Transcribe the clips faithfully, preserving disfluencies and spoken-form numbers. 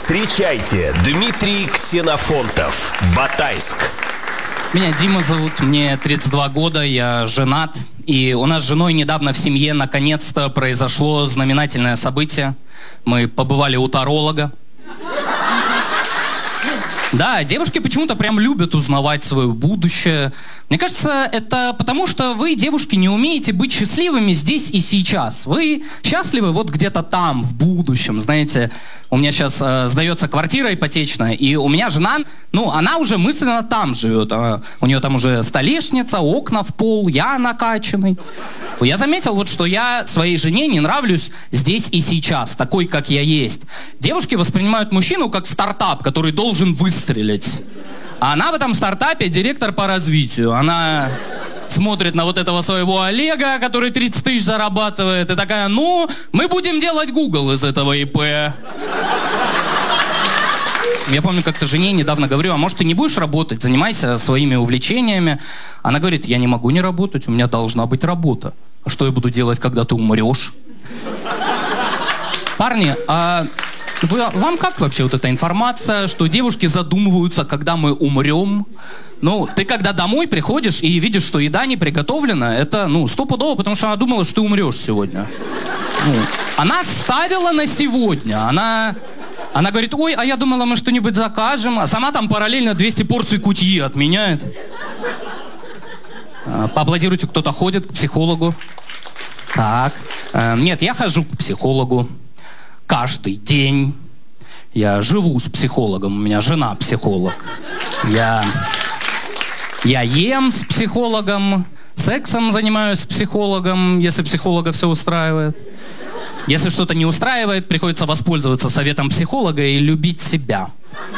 Встречайте, Дмитрий Ксенофонтов, Батайск. Меня Дима зовут, мне тридцать два года, я женат. И у нас с женой недавно в семье наконец-то произошло знаменательное событие. Мы побывали у таролога. Да, девушки почему-то прям любят узнавать свое будущее. Мне кажется, это потому, что вы, девушки, не умеете быть счастливыми здесь и сейчас. Вы счастливы вот где-то там, в будущем. Знаете, у меня сейчас э, сдается квартира ипотечная, и у меня жена, ну, она уже мысленно там живет. Э, у нее там уже столешница, окна в пол, я накачанный. Я заметил, вот, что я своей жене не нравлюсь здесь и сейчас, такой, как я есть. Девушки воспринимают мужчину как стартап, который должен выстрелить. А она в этом стартапе директор по развитию. Она смотрит на вот этого своего Олега, который тридцать тысяч зарабатывает, и такая: ну, мы будем делать Google из этого ИП. Я помню, как-то жене недавно говорю: а может, ты не будешь работать, занимайся своими увлечениями. Она говорит: я не могу не работать, у меня должна быть работа. А что я буду делать, когда ты умрешь? Парни, а вы, вам как вообще вот эта информация, что девушки задумываются, когда мы умрем? Ну, ты когда домой приходишь и видишь, что еда не приготовлена, это, ну, стопудово, потому что она думала, что ты умрешь сегодня. Ну, она ставила на сегодня, она... Она говорит: ой, а я думала, мы что-нибудь закажем. А сама там параллельно двести порций кутьи отменяет. Поаплодируйте, кто-то ходит к психологу. Так. Нет, я хожу к психологу. Каждый день. Я живу с психологом. У меня жена психолог. Я, я ем с психологом. Сексом занимаюсь с психологом, если психолога все устраивает. Если что-то не устраивает, приходится воспользоваться советом психолога и любить себя.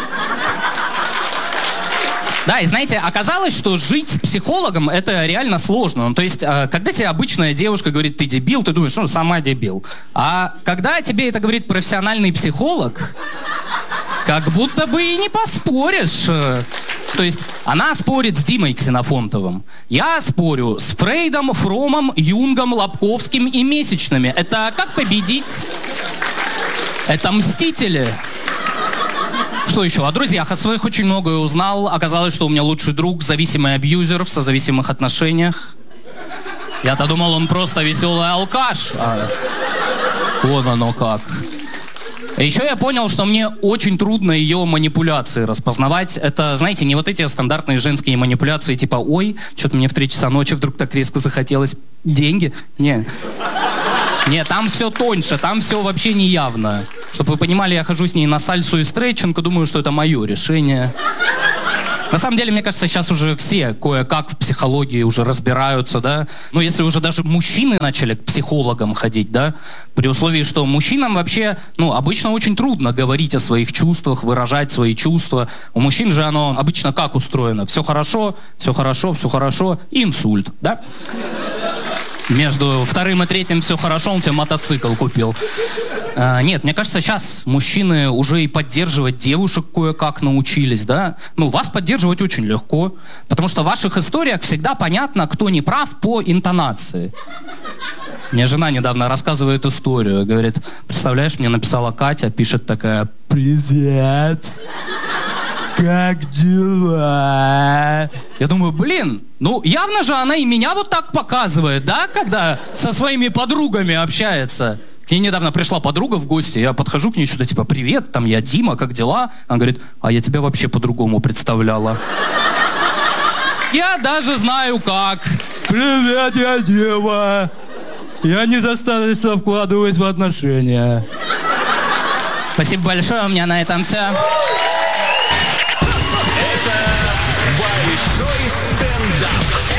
Да, и знаете, оказалось, что жить с психологом — это реально сложно. Ну, то есть, когда тебе обычная девушка говорит: ты дебил, ты думаешь: ну, сама дебил. А когда тебе это говорит профессиональный психолог, как будто бы и не поспоришь. То есть, она спорит с Димой Ксенофонтовым. Я спорю с Фрейдом, Фромом, Юнгом, Лобковским и Месячными. Это как победить? Это мстители. Что еще? О друзьях о своих очень многое узнал. Оказалось, что у меня лучший друг — зависимый абьюзер в созависимых отношениях. Я-то думал, он просто веселый алкаш. А вон оно как. Еще я понял, что мне очень трудно ее манипуляции распознавать. Это, знаете, не вот эти стандартные женские манипуляции, типа: ой, что-то мне в три часа ночи вдруг так резко захотелось деньги. Не. Не, там все тоньше, там все вообще не явно. Чтобы вы понимали, я хожу с ней на сальсу и стретчинг, и думаю, что это мое решение. На самом деле, мне кажется, сейчас уже все кое-как в психологии уже разбираются, да. Ну, если уже даже мужчины начали к психологам ходить, да, при условии, что мужчинам вообще, ну, обычно очень трудно говорить о своих чувствах, выражать свои чувства. У мужчин же оно обычно как устроено? Все хорошо, все хорошо, все хорошо, и инсульт, да? Между вторым и третьим все хорошо, он тебе мотоцикл купил. А, нет, мне кажется, сейчас мужчины уже и поддерживать девушек кое-как научились, да? Ну, вас поддерживать очень легко, потому что в ваших историях всегда понятно, кто не прав по интонации. Мне жена недавно рассказывает историю, говорит: представляешь, мне написала Катя, пишет такая: привет. Как дела? Я думаю, блин, ну явно же она и меня вот так показывает, да, когда со своими подругами общается. К ней недавно пришла подруга в гости, я подхожу к ней, что-то типа: привет, там я Дима, как дела? Она говорит: а я тебя вообще по-другому представляла. Я даже знаю как. Привет, я Дима. Я недостаточно вкладываюсь в отношения. Спасибо большое, у меня на этом все. Большой стендап.